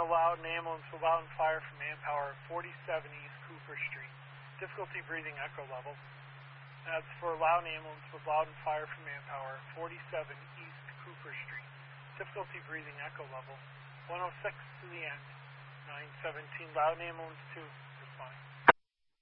Loudon ambulance with Loudon Fire for manpower, 47 East Cooper Street. Difficulty breathing, echo level. That's for Loudon ambulance with Loudon Fire for manpower, 47 East Cooper Street. Difficulty breathing, echo level. 106 to the end. 917 Loudon ambulance 2, responding.